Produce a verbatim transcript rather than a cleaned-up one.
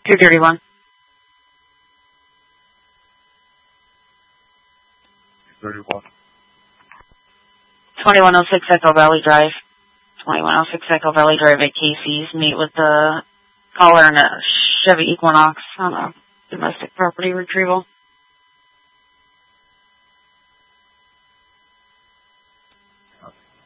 two thirty-one. thirty-one. twenty-one oh six Echo Valley Drive. twenty-one oh six Echo Valley Drive at Casey's. Meet with the caller in a Chevy Equinox on a domestic property retrieval.